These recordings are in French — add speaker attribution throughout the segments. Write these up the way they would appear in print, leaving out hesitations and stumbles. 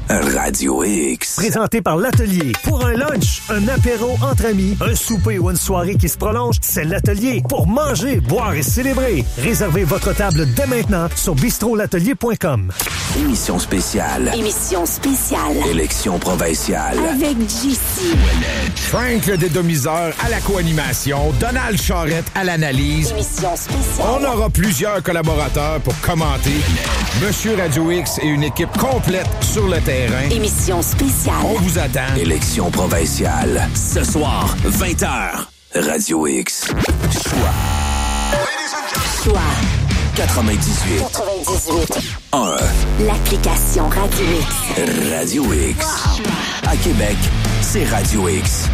Speaker 1: Radio X.
Speaker 2: Présenté par l'Atelier. Pour un lunch, un apéro entre amis, un souper ou une soirée qui se prolonge, c'est l'Atelier. Pour manger, boire et célébrer. Réservez votre table dès maintenant sur bistrolatelier.com.
Speaker 1: Émission spéciale.
Speaker 3: Émission spéciale.
Speaker 1: Élection provinciale.
Speaker 3: Avec JC.
Speaker 4: Frank le dédomiseur à la co-animation. Donald Charrette à l'analyse.
Speaker 3: Émission spéciale.
Speaker 4: On aura plusieurs collaborateurs pour commenter. Monsieur Radio X et une équipe complète sur le terrain.
Speaker 3: Émission spéciale.
Speaker 4: On vous attend.
Speaker 1: Élection provinciale. Ce soir, 20h. Radio X.
Speaker 3: Choix.
Speaker 1: 98. 1.
Speaker 3: L'application Radio X.
Speaker 1: Radio X. À Québec, c'est Radio X.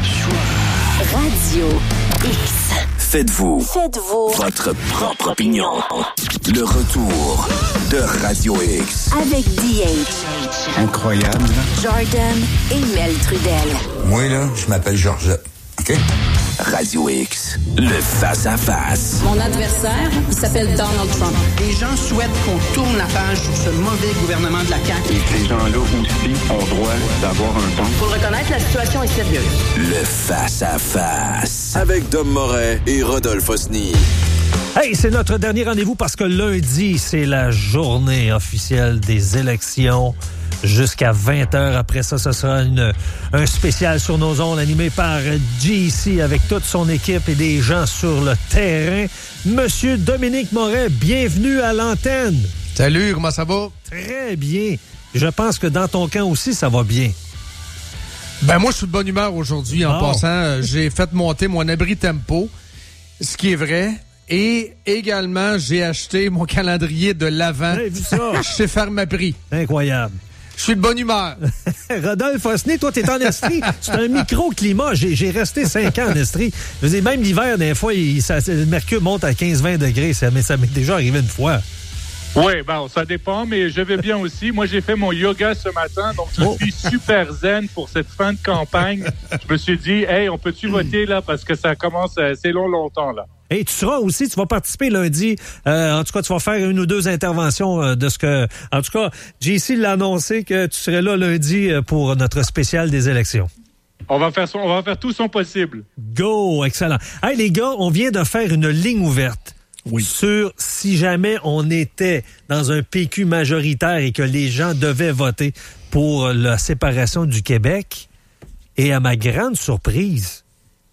Speaker 3: Radio X.
Speaker 1: Faites-vous votre propre opinion. Le retour de Radio X.
Speaker 3: Avec DH.
Speaker 5: Incroyable.
Speaker 3: Jordan et Mel Trudel.
Speaker 5: Moi, là, je m'appelle Georgette. OK?
Speaker 1: Radio X. Le face-à-face.
Speaker 6: Mon adversaire, il s'appelle Donald Trump.
Speaker 7: Les gens souhaitent qu'on tourne la page sur ce mauvais gouvernement de la CAQ.
Speaker 8: Et ces gens-là aussi ont droit d'avoir un ton.
Speaker 6: Faut le reconnaître, la situation est sérieuse.
Speaker 1: Le face-à-face. Avec Dom Moret et Rodolphe Osny.
Speaker 2: Hey, c'est notre dernier rendez-vous parce que lundi, c'est la journée officielle des élections. Jusqu'à 20h. Après ça, ce sera un spécial sur nos ondes animé par JC avec toute son équipe et des gens sur le terrain. Monsieur Dominique Moret, bienvenue à l'antenne.
Speaker 9: Salut, comment ça va?
Speaker 2: Très bien. Je pense que dans ton camp aussi, ça va bien.
Speaker 9: Ben moi, je suis de bonne humeur aujourd'hui. En passant, j'ai fait monter mon abri tempo, ce qui est vrai. Et également, j'ai acheté mon calendrier de l'Avent chez Pharmaprix.
Speaker 2: Incroyable.
Speaker 9: Je suis de bonne humeur.
Speaker 2: Rodolphe Osny, toi, t'es en Estrie. C'est un microclimat. J'ai resté 5 ans en Estrie. Je veux dire, même l'hiver, des fois, le mercure monte à 15-20 degrés. Ça m'est déjà arrivé une fois.
Speaker 10: Oui, bon, ça dépend, mais je vais bien aussi. Moi, j'ai fait mon yoga ce matin, donc je suis super zen pour cette fin de campagne. Je me suis dit, hey, on peut-tu voter là, parce que ça commence, c'est longtemps là.
Speaker 2: Et tu seras aussi, tu vas participer lundi. En tout cas, tu vas faire 1 ou 2 interventions de ce que... En tout cas, JC l'a annoncé que tu serais là lundi pour notre spécial des élections.
Speaker 10: On va faire tout son possible.
Speaker 2: Go! Excellent. Hey, les gars, on vient de faire une ligne ouverte.
Speaker 9: Oui.
Speaker 2: Sur si jamais on était dans un PQ majoritaire et que les gens devaient voter pour la séparation du Québec. Et à ma grande surprise,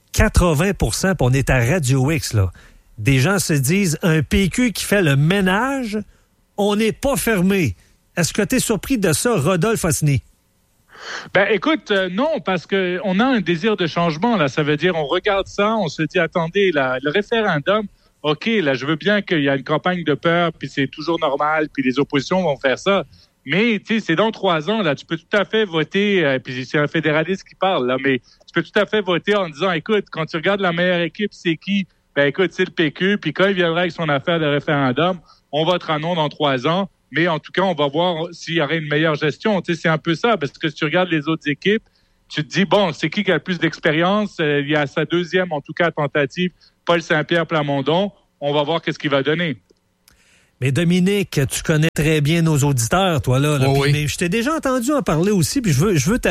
Speaker 2: 80%, on est à Radio X, là. Des gens se disent, un PQ qui fait le ménage, on n'est pas fermé. Est-ce que tu es surpris de ça, Rodolphe Osny?
Speaker 10: Ben, écoute, non, parce que on a un désir de changement, là. Ça veut dire, on regarde ça, on se dit, attendez, le référendum, OK, là, je veux bien qu'il y a une campagne de peur, puis c'est toujours normal, puis les oppositions vont faire ça. Mais, tu sais, c'est dans 3 ans, là, tu peux tout à fait voter, puis c'est un fédéraliste qui parle, là, mais tu peux tout à fait voter en disant, écoute, quand tu regardes la meilleure équipe, c'est qui? Ben, écoute, c'est le PQ, puis quand il viendra avec son affaire de référendum, on votera non dans 3 ans, mais en tout cas, on va voir s'il y aurait une meilleure gestion. Tu sais, c'est un peu ça, parce que si tu regardes les autres équipes, tu te dis, bon, c'est qui a le plus d'expérience? Il y a sa 2e, en tout cas, tentative, Paul Saint-Pierre Plamondon. On va voir qu'est-ce qu'il va donner.
Speaker 2: Mais Dominique, tu connais très bien nos auditeurs, toi, là.
Speaker 9: Oh, oui.
Speaker 2: Mais je t'ai déjà entendu en parler aussi, puis je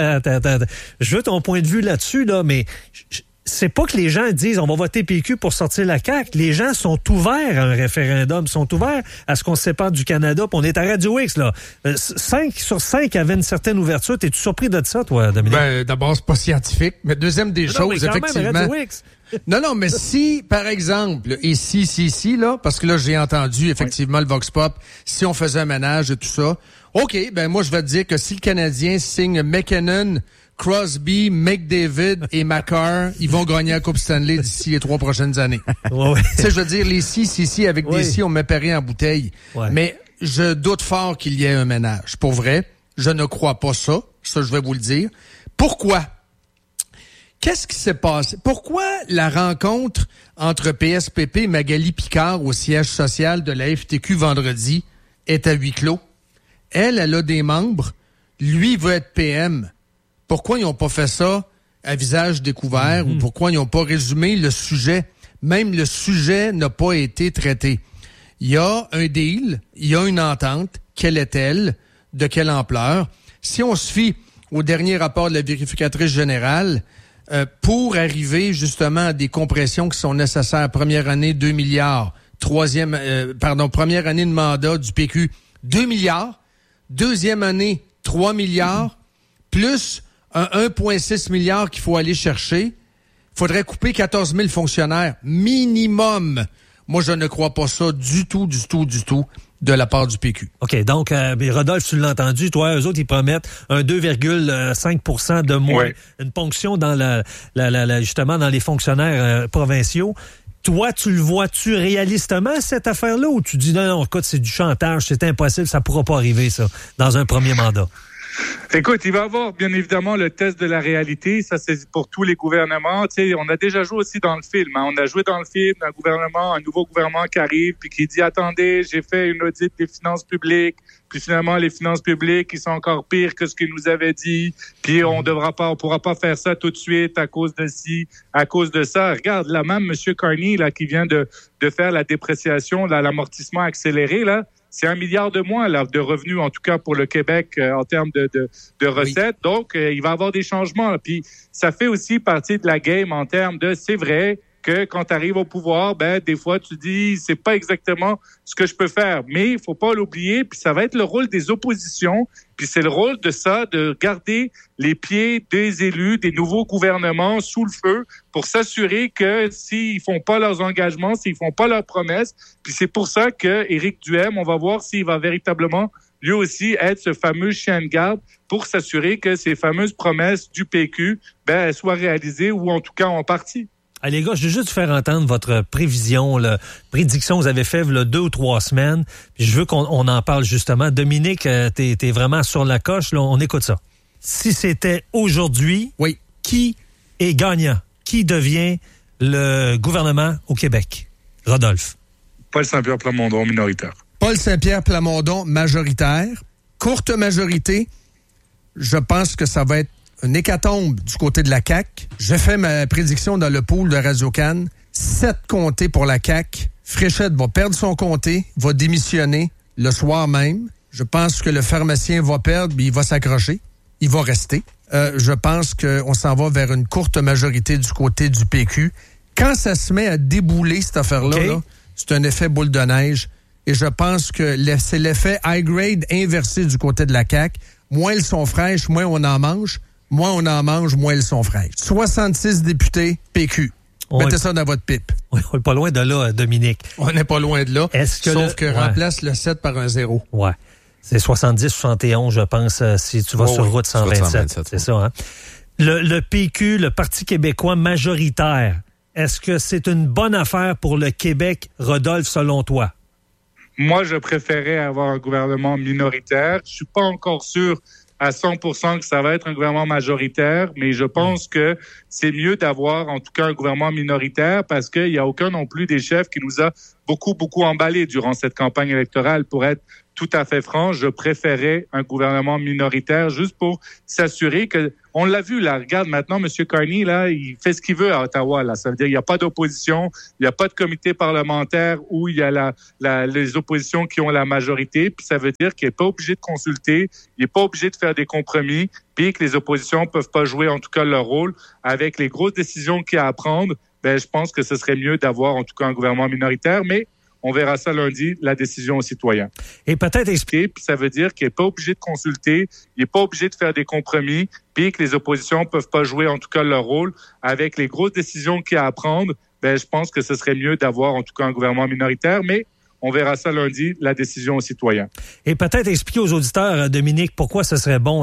Speaker 2: veux ton point de vue là-dessus, là, mais c'est pas que les gens disent on va voter PQ pour sortir la CAQ. Les gens sont ouverts à un référendum, sont ouverts à ce qu'on se sépare du Canada, puis on est à Radio X, là. 5 sur 5 avaient une certaine ouverture. T'es-tu surpris de ça, toi, Dominique?
Speaker 9: Ben, d'abord, c'est pas scientifique, mais deuxième des choses, effectivement.
Speaker 2: Même, Radio X.
Speaker 9: Non, mais si, par exemple, et si, là, parce que là, j'ai entendu, effectivement, le Vox Pop, si on faisait un ménage et tout ça, OK, ben moi, je vais te dire que si le Canadien signe McKinnon, Crosby, McDavid et Makar, ils vont gagner la Coupe Stanley d'ici les 3 prochaines années.
Speaker 2: Ouais.
Speaker 9: Tu sais, je veux dire, les si, avec des si, on met Perry en bouteille.
Speaker 2: Ouais.
Speaker 9: Mais je doute fort qu'il y ait un ménage. Pour vrai, je ne crois pas ça. Ça, je vais vous le dire. Pourquoi? Qu'est-ce qui s'est passé? Pourquoi la rencontre entre PSPP et Magali Picard au siège social de la FTQ vendredi est à huis clos? Elle a des membres. Lui veut être PM. Pourquoi ils n'ont pas fait ça à visage découvert ou pourquoi ils n'ont pas résumé le sujet? Même le sujet n'a pas été traité. Il y a un deal, il y a une entente. Quelle est-elle? De quelle ampleur? si on se fie au dernier rapport de la vérificatrice générale, pour arriver justement à des compressions qui sont nécessaires, première année, 2 milliards, première année de mandat du PQ, 2 milliards, deuxième année, 3 milliards, plus un 1,6 milliard qu'il faut aller chercher. Il faudrait couper 14 000 fonctionnaires minimum. Moi, je ne crois pas ça du tout de la part du PQ.
Speaker 2: OK, donc, Rodolphe, tu l'as entendu, toi, eux autres, ils promettent un 2,5 de moins, une ponction dans justement dans les fonctionnaires provinciaux. Toi, tu le vois-tu réalistement, cette affaire-là, ou tu dis non, écoute, c'est du chantage, c'est impossible, ça pourra pas arriver, ça, dans un premier mandat?
Speaker 10: Écoute, il va y avoir bien évidemment le test de la réalité. Ça, c'est pour tous les gouvernements. Tu sais, on a déjà joué aussi dans le film. Hein. On a joué dans le film un nouveau gouvernement qui arrive puis qui dit « Attendez, j'ai fait une audit des finances publiques. » Puis finalement, les finances publiques, ils sont encore pires que ce qu'ils nous avaient dit. Puis on pourra pas faire ça tout de suite à cause de ci, à cause de ça. Regarde, là même, M. Carney, là, qui vient de faire la dépréciation, là, l'amortissement accéléré, là, c'est 1 milliard de moins là, de revenus, en tout cas pour le Québec, en termes de recettes. Oui. Donc, il va y avoir des changements. Puis, ça fait aussi partie de la game en termes de, c'est vrai que quand tu arrives au pouvoir, des fois, tu dis, c'est pas exactement ce que je peux faire. Mais il faut pas l'oublier, puis ça va être le rôle des oppositions, puis c'est le rôle de ça, de garder les pieds des élus, des nouveaux gouvernements sous le feu pour s'assurer que s'ils font pas leurs engagements, s'ils font pas leurs promesses, puis c'est pour ça que Éric Duhem, on va voir s'il va véritablement lui aussi être ce fameux chien de garde pour s'assurer que ces fameuses promesses du PQ, soient réalisées ou en tout cas en partie.
Speaker 2: Allez, les gars, je veux juste faire entendre votre prédiction que vous avez fait il y a 2 ou 3 semaines. Puis je veux qu'on en parle justement. Dominique, t'es vraiment sur la coche. Là, on écoute ça. Si c'était aujourd'hui, oui, qui est gagnant? Qui devient le gouvernement au Québec? Rodolphe.
Speaker 10: Paul Saint-Pierre Plamondon, minoritaire.
Speaker 9: Paul Saint-Pierre Plamondon, majoritaire. Courte majorité. Je pense que ça va être une hécatombe du côté de la CAQ. J'ai fait ma prédiction dans le pool de Radio-Can. 7 comtés pour la CAQ. Fréchette va perdre son comté, va démissionner le soir même. Je pense que le pharmacien va perdre, mais il va s'accrocher. Il va rester. Je pense qu'on s'en va vers une courte majorité du côté du PQ. Quand ça se met à débouler, cette affaire-là, là, c'est un effet boule de neige. Et je pense que c'est l'effet high grade inversé du côté de la CAQ. Moins elles sont fraîches, moins on en mange. Moins on en mange, moins elles sont fraîches. 66 députés, PQ. Mettez ça dans votre pipe.
Speaker 2: On n'est pas loin de là, Dominique.
Speaker 9: On n'est pas loin de là, sauf que remplace le 7 par un 0.
Speaker 2: Ouais. C'est 70-71, je pense, si tu vas sur route 127. C'est ça, hein? Le PQ, le Parti québécois majoritaire, est-ce que c'est une bonne affaire pour le Québec, Rodolphe, selon toi?
Speaker 10: Moi, je préférais avoir un gouvernement minoritaire. Je suis pas encore sûr à 100% que ça va être un gouvernement majoritaire, mais je pense que c'est mieux d'avoir en tout cas un gouvernement minoritaire parce qu'il n'y a aucun non plus des chefs qui nous a beaucoup emballé durant cette campagne électorale. Pour être tout à fait franc, je préférais un gouvernement minoritaire juste pour s'assurer que, on l'a vu là, regarde maintenant, M. Carney, là, il fait ce qu'il veut à Ottawa, là. Ça veut dire qu'il n'y a pas d'opposition, il n'y a pas de comité parlementaire où il y a les oppositions qui ont la majorité, puis ça veut dire qu'il n'est pas obligé de consulter, il n'est pas obligé de faire des compromis, puis que les oppositions peuvent pas jouer en tout cas leur rôle avec les grosses décisions qu'il y a à prendre. Je pense que ce serait mieux d'avoir en tout cas un gouvernement minoritaire, mais on verra ça lundi, la décision aux citoyens.
Speaker 2: Et peut-être expliquer,
Speaker 10: puis ça veut dire qu'il n'est pas obligé de consulter, il n'est pas obligé de faire des compromis, puis que les oppositions peuvent pas jouer en tout cas leur rôle avec les grosses décisions qu'il y a à prendre. Je pense que ce serait mieux d'avoir en tout cas un gouvernement minoritaire, mais on verra ça lundi, la décision aux citoyens.
Speaker 2: Et peut-être expliquer aux auditeurs, Dominique, pourquoi ce serait bon